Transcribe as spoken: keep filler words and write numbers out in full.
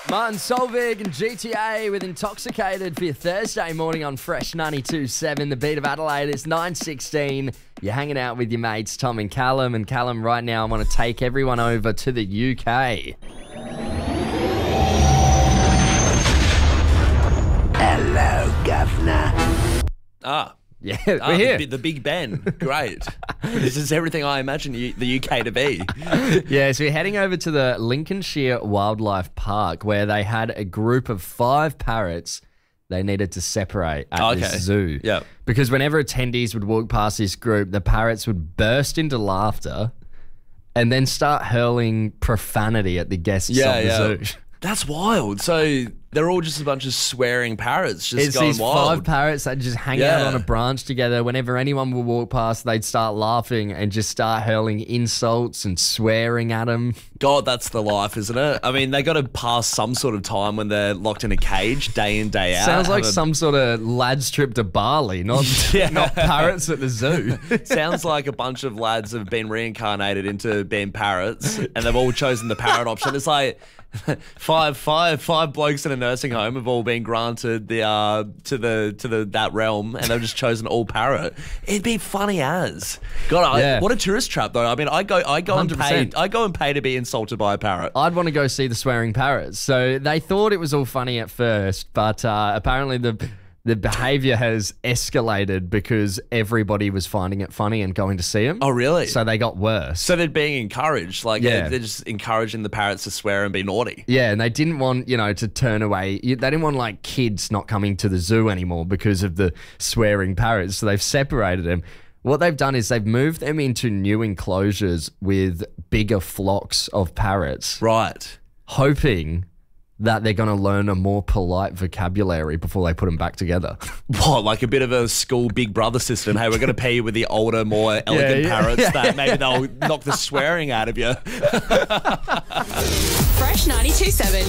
Martin Solveig and G T A with Intoxicated for your Thursday morning on Fresh ninety-two point seven. The beat of Adelaide is nine sixteen. You're hanging out with your mates Tom and Callum. And Callum, right now I want to take everyone over to the U K. Hello, Governor. Ah. Yeah, we're ah, here. The, the Big Ben. Great. This is everything I imagine you, the U K to be. Yeah, so we're heading over to the Lincolnshire Wildlife Park where they had a group of five parrots they needed to separate at Okay. this zoo. Yep. Because whenever attendees would walk past this group, the parrots would burst into laughter and then start hurling profanity at the guests Yeah, of the yeah. zoo. That's wild. So they're all just a bunch of swearing parrots just It's going these wild. five parrots that just hang Yeah. out on a branch together. Whenever anyone would walk past, they'd start laughing and just start hurling insults and swearing at them. God, that's the life, isn't it? I mean, they got to pass some sort of time when they're locked in a cage day in, day out. Sounds like Have a- some sort of lads trip to Bali, not Yeah. not parrots at the zoo. Sounds like a bunch of lads have been reincarnated into being parrots and they've all chosen the parrot option. It's like five, five, five blokes in a nursing home have all been granted the uh to the to the that realm and they've just chosen all parrot. It'd be funny as God. I, Yeah. What a tourist trap though. I mean, I go, I go and one hundred pay, percent. I go and pay to be insulted by a parrot. I'd want to go see the swearing parrots. So they thought it was all funny at first, but uh, apparently the the behaviour has escalated because everybody was finding it funny and going to see them. Oh, really? So they got worse. So they're being encouraged, like Yeah. they're, they're just encouraging the parrots to swear and be naughty. Yeah, and they didn't want, you know, to turn away. They didn't want, like, kids not coming to the zoo anymore because of the swearing parrots. So they've separated them. What they've done is they've moved them into new enclosures with bigger flocks of parrots, Right. hoping that they're going to learn a more polite vocabulary before they put them back together. What, like a bit of a school Big Brother system? Hey, we're going to pair you with the older, more elegant yeah. parrots Yeah, that maybe they'll knock the swearing out of you. Fresh ninety-two point seven.